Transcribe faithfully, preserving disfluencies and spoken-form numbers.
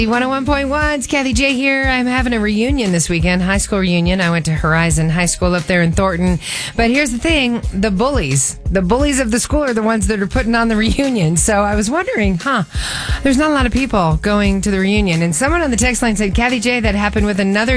one oh one point one, it's Kathy J here. I'm having a reunion this weekend, high school reunion. I went to Horizon High School up there in Thornton. But here's the thing, the bullies, the bullies of the school are the ones that are putting on the reunion. So I was wondering, huh, there's not a lot of people going to the reunion. And someone on the text line said, Kathy J, that happened with another